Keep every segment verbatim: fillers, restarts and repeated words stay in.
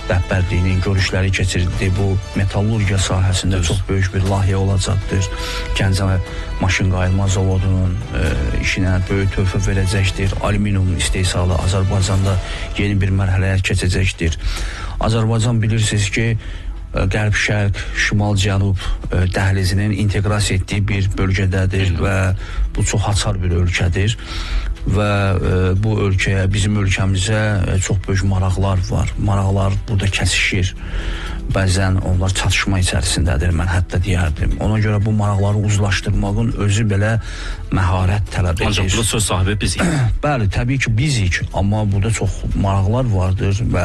rəhbərliyinin görüşləri keçirdi. Bu metallurgiya sahəsində çox böyük bir layihə olacaqdır. Gəncə maşın qayırma zavodunun e, işinə böyük töhfə verəcəkdir. Alüminium istehsalı Azərbaycanda yeni bir mərhələyə keçəcəkdir. Azərbaycan bilirsiniz ki, Qərb-Şərq, Şimal-Cənub dəhlizinin inteqrasiya etdiyi bir bölgədədir və bu çox açar bir ölkədir və bu ölkəyə, bizim ölkəmizə çox böyük maraqlar var. Maraqlar burada kəsişir. Bəzən onlar çatışma içərisindədir, mən hətta deyərdim. Ona görə bu maraqları uzlaşdırmağın özü belə məharət tələb edir. Ancaq burada söz sahibi bizik. Bəli, təbii ki bizik, amma burada çox maraqlar vardır və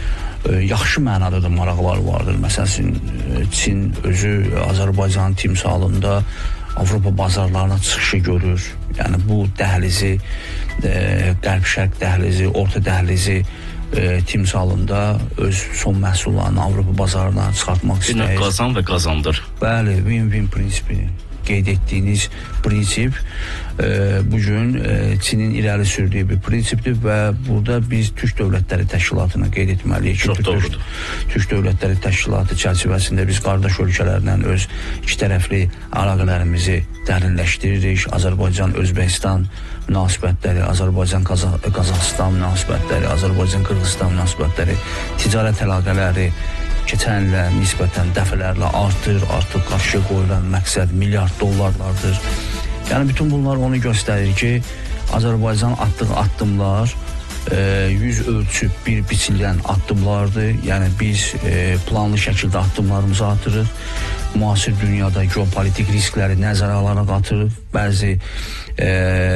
yaxşı mənada da maraqlar vardır. Məsələn, Çin özü Azərbaycanın timsalında Avropa bazarlarına çıxışı görür. Yəni bu dəhlizi, Qərb-Şərq dəhlizi, Orta dəhlizi e, timsalında öz son məhsullarını Avropa bazarına çıxartmaq istəyir. Bir qazan və qazandır. Bəli, win-win prinsipini qeyd etdiyiniz prinsip e, bugün e, Çinin irəli sürdüyü bir prinsipdir və burada biz Türk Dövlətləri Təşkilatına qeyd etməliyik ki, Türk, Türk Dövlətləri Təşkilatı çərçivəsində biz qardaş ölkələrlə öz iki tərəfli əlaqələrimizi dərinləşdiririk. Azərbaycan-Özbəkistan münasibətləri, Azərbaycan-Qazaxıstan münasibətləri, Azərbaycan-Qırğızistan münasibətləri, ticarət əlaqələri keçən illə nisbətən dəfələrlə artır, artıq qarşıya qoyulan məqsəd milyard dollarlardır. Yəni bütün bunlar onu göstərir ki, Azərbaycan atdığı addımlar e, yüz ölçüb bir biçilən addımlardır. Yəni biz e, planlı şəkildə addımlarımızı atırıq. Müasir dünyada geopolitik riskləri nəzərə alaraq atırıq. Bəzi e,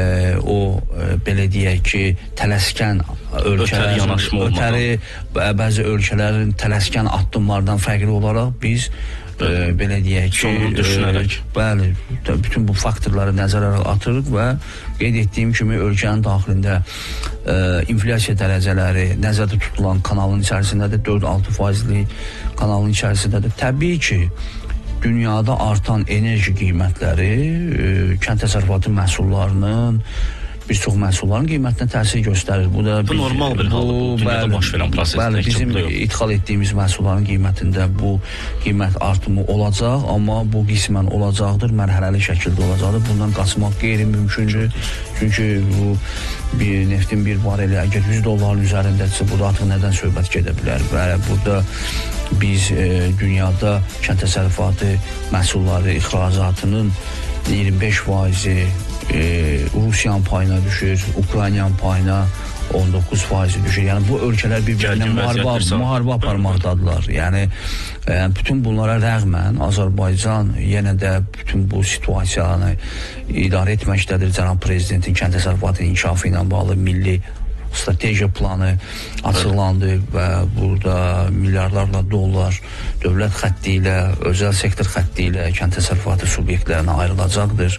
o e, belə deyək ki, tələskən ölkələrin, ötəri bəzi ölkələrin tələskən addımlardan fərqli olaraq biz e, belə deyək ki, e, bəli, bütün bu faktorları nəzərə atırıq və qeyd etdiyim kimi ölkənin daxilində e, inflyasiya dərəcələri nəzərdə tutulan kanalın içərisindədir, dörd altı faizli kanalın içərisindədir. Təbii ki, dünyada artan enerji qiymətləri e, kənd təsərrüfatı məhsullarının, bir çox məhsulların qiymətinə təsir göstərir. Bu da bu biz, normal bir haldır. Bu dünyada bəli, baş verən prosesdir. Bəli, bizim ithal etdiyimiz məhsulların qiymətində bu qiymət artımı olacaq, amma bu qismən olacaqdır, mərhələli şəkildə olacaqdır. Bundan qaçmaq qeyri-mümkündür. Çünki bu bir neftin bir bareli əgər yüz dolların üzərindədirsə, burada artıq nədən söhbət gedə bilər və burada biz e, dünyada kənd təsərrüfatı məhsulları ixracatının iyirmi beş faizi e, Rusiyanın payına düşür, Ukraynaın payına on doqquz faizi düşür. Yəni bu ölkələr bir-birinə müharibə, müharibə aparmaqdadılar. Yəni e, bütün bunlara rəğmən Azərbaycan yenə də bütün bu situasiyanı idarə etməkdədir. Cənab Prezidentin kənd təsərrüfatı inkişafı ilə bağlı milli stratejiya planı açıqlandı və burada milyarlarla dollar dövlət xətti ilə, özəl sektor xətti ilə kənd təsərrüfatı subyektlərinə ayrılacaqdır.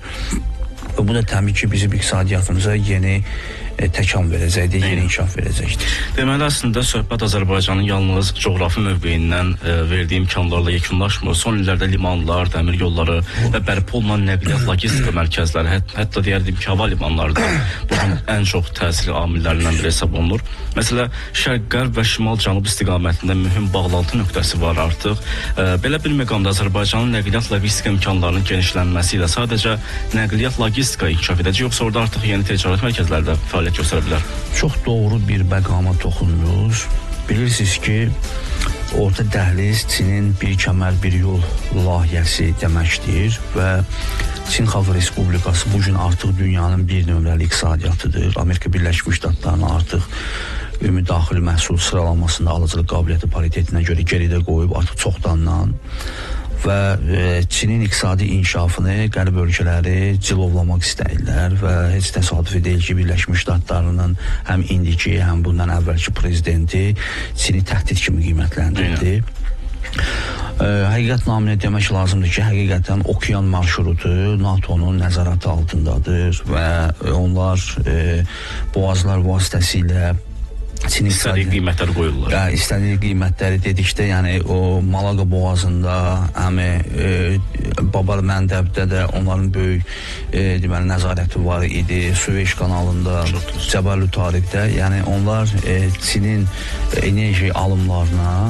Və bu da təbii ki, bizim iqtisadiyyatımıza yeni e, təkan verəcəkdir, yeni inkişaf verəcəkdir. Deməli, əslində söhbət Azərbaycanın yalnız coğrafi mövqeyindən e, verdiyi imkanlarla yekunlaşmır. Son illərdə limanlar, dəmir yolları və bərpa olunan nəqliyyat logistika mərkəzləri, hət, hətta deyərdim ki, hava limanlarında bugün ən çox təsirli amillərindən biri hesab olunur. Məsələ, şərq-qərb və şimal-cənub istiqamətində mühüm bağlantı nöqtəsi var artıq. E, belə bir məqamda Azərbaycanın nəqliyyat logistika imkanlarının genişlənməsi ilə sadəcə nəqliyyat logistika inkişaf edəcək, yoxsa orada artıq yeni ticarət mərkəzləri də fəaliyyət göstərə bilər? Çox doğru bir məqama toxundunuz. Bilirsiniz ki, orta dəhliz Çinin bir kəmər bir yol layihəsi deməkdir və Çin Xalq Respublikası bugün artıq dünyanın bir nömrəli iqtisadiyyatıdır. Amerika Birləşmiş Ştatlarını artıq ümumi-daxili məhsul sıralamasında alıcılıq qabiliyyəti paritetinə görə geridə qoyub artıq çoxdandan və e, Çinin iqtisadi inkişafını qərb ölkələri cilovlamaq istəyirlər və heç təsadüfi deyil ki, Birləşmiş Ştatlarının həm indiki, həm bundan əvvəlki prezidenti Çini təhdid kimi qiymətləndirdi. E, həqiqət naminə demək lazımdır ki, həqiqətən okean marşrutu NATO'nun nəzarəti altındadır və onlar e, boğazlar vasitəsilə Çin istədiyi qiymətləri qoyurlar. Hə, istədiyi qiymətləri dedikdə, yəni o Malaqa boğazında, həmi e, Babal Məndəbdə də onların böyük e, deməli nəzarəti var idi. Süveyş kanalında, Cəbəlü Tariqdə, yəni onlar e, Çinin enerji alımlarına